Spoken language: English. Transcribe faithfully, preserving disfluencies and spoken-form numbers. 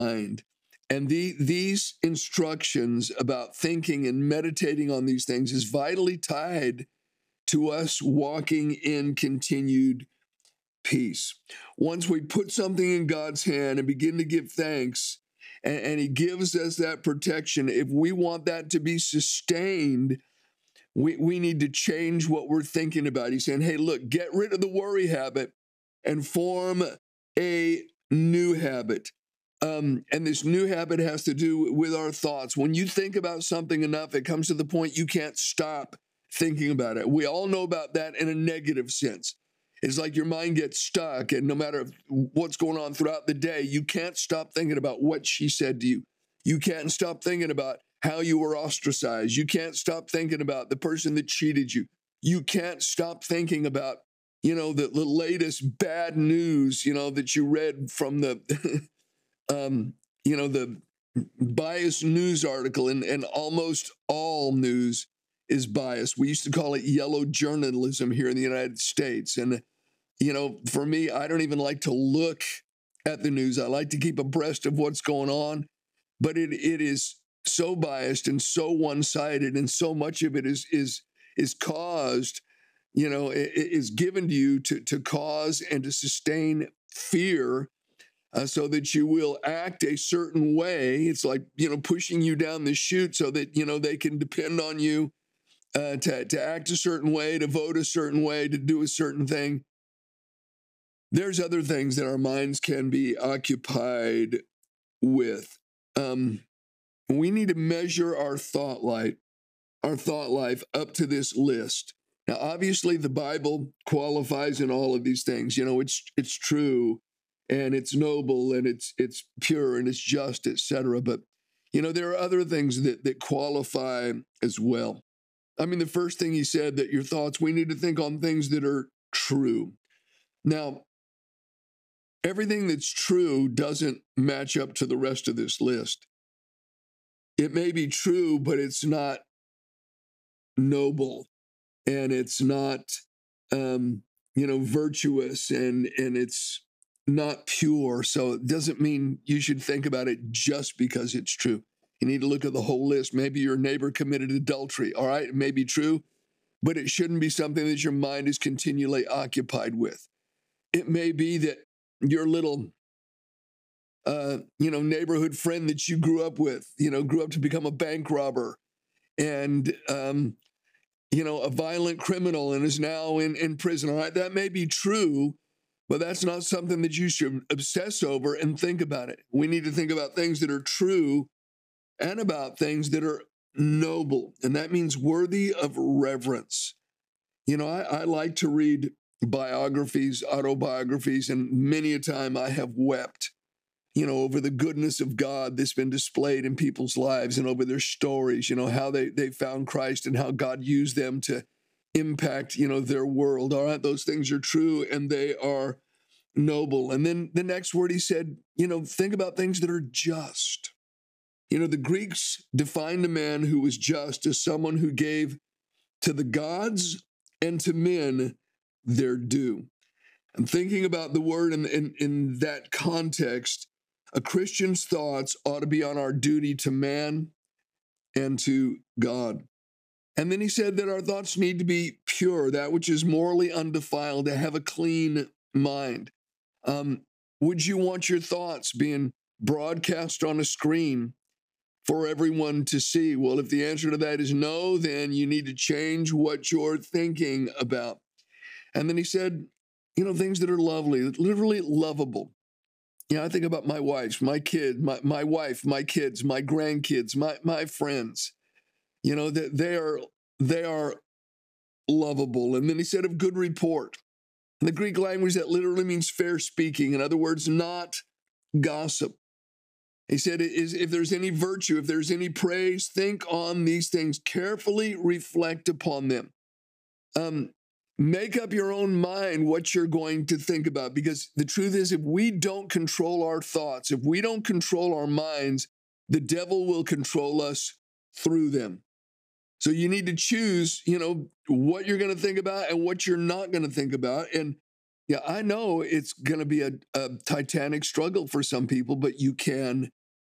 mind. And the, these instructions about thinking and meditating on these things is vitally tied to us walking in continued peace. Once we put something in God's hand and begin to give thanks, and, and he gives us that protection, if we want that to be sustained, we, we need to change what we're thinking about. He's saying, hey, look, get rid of the worry habit and form a new habit. Um, and this new habit has to do with our thoughts. When you think about something enough, it comes to the point you can't stop thinking about it. We all know about that in a negative sense. It's like your mind gets stuck, and no matter what's going on throughout the day, you can't stop thinking about what she said to you. You can't stop thinking about how you were ostracized. You can't stop thinking about the person that cheated you. You can't stop thinking about, you know, the, the latest bad news, you know, that you read from the Um, you know, the biased news article, and, and almost all news is biased. We used to call it yellow journalism here in the United States. And, you know, for me, I don't even like to look at the news. I like to keep abreast of what's going on, but it it is so biased and so one-sided, and so much of it is is is caused, you know, it, it is given to you to, to cause and to sustain fear, Uh, so that you will act a certain way. It's like, you know, pushing you down the chute so that, you know, they can depend on you uh, to, to act a certain way, to vote a certain way, to do a certain thing. There's other things that our minds can be occupied with. Um, we need to measure our thought life, our thought life up to this list. Now, obviously, the Bible qualifies in all of these things. You know, it's it's true, and it's noble, and it's it's pure, and it's just, et cetera. But, you know, there are other things that, that qualify as well. I mean, the first thing he said, that your thoughts, we need to think on things that are true. Now, everything that's true doesn't match up to the rest of this list. It may be true, but it's not noble, and it's not, um, you know, virtuous, and and it's not pure. So it doesn't mean you should think about it just because it's true. You need to look at the whole list. Maybe your neighbor committed adultery. All right, it may be true, but it shouldn't be something that your mind is continually occupied with. It may be that your little, uh, you know, neighborhood friend that you grew up with, you know, grew up to become a bank robber and, um, you know, a violent criminal and is now in, in prison. All right, that may be true, but that's not something that you should obsess over and think about it. We need to think about things that are true and about things that are noble. And that means worthy of reverence. You know, I, I like to read biographies, autobiographies, and many a time I have wept, you know, over the goodness of God that's been displayed in people's lives, and over their stories, you know, how they, they found Christ and how God used them to impact, you know, their world. All right, those things are true and they are noble. And then the next word he said, you know, think about things that are just. You know, the Greeks defined a man who was just as someone who gave to the gods and to men their due. I'm thinking about the word in, in, in that context. A Christian's thoughts ought to be on our duty to man and to God. And then he said that our thoughts need to be pure, that which is morally undefiled, to have a clean mind. Um, would you want your thoughts being broadcast on a screen for everyone to see? Well, if the answer to that is no, then you need to change what you're thinking about. And then he said, you know, things that are lovely, literally lovable. You know, I think about my wife, my kid, my, my wife, my kids, my grandkids, my, my friends. You know, that they are they are lovable. And then he said of good report. In the Greek language, that literally means fair speaking. In other words, not gossip. He said, is if there's any virtue, if there's any praise, think on these things, carefully reflect upon them. Um, make up your own mind what you're going to think about, because the truth is, if we don't control our thoughts, if we don't control our minds, the devil will control us through them. So you need to choose, you know, what you're going to think about and what you're not going to think about. And, Yeah, I know it's going to be a, a titanic struggle for some people, but you can